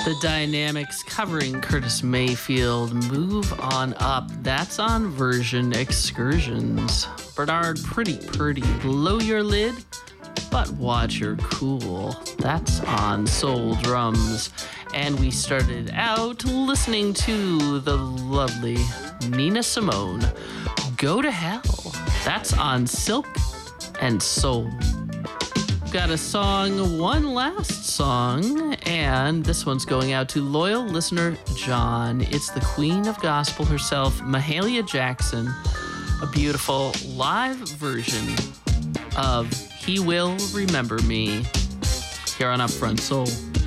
The Dynamics covering Curtis Mayfield, Move On Up. That's on Version Excursions. Bernard Pretty Blow Your Lid, but Watch Your Cool. That's on Soul Drums. And we started out listening to the lovely Nina Simone, Go to Hell. That's on Silk and Soul. Got a song, one last song, and this one's going out to loyal listener John. It's the Queen of Gospel herself, Mahalia Jackson, a beautiful live version of He Will Remember Me here on Upfront Soul.